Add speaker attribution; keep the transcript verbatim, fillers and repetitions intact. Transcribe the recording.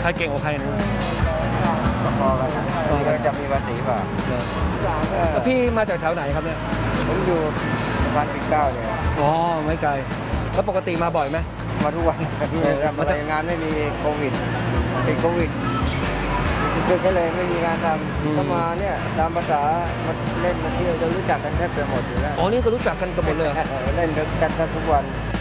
Speaker 1: รเก่งกว่าใครนะ
Speaker 2: พอกันก็จะมีภาษีเปล่า
Speaker 1: แล้วพี่มาจากแถวไหนครับเนี่ย
Speaker 2: ผมอยู่สะพานปิ่นเกล้าเนี่ย
Speaker 1: อ๋อไม่ไกลแล้วปกติมาบ่อยไหม
Speaker 2: มาทุกวันที่ทำอะไรงานไม่มีโควิดติดโควิดก็เลยไม่มีงานทำก็มาเนี่ยตามภาษามาเล่นมาเที่ยวจะรู้จักกันแทบจะหมดอยู่แล้ว
Speaker 1: อ๋อนี่ก็รู้จักกันกันหมดเลย
Speaker 2: เล่นกันทุกวัน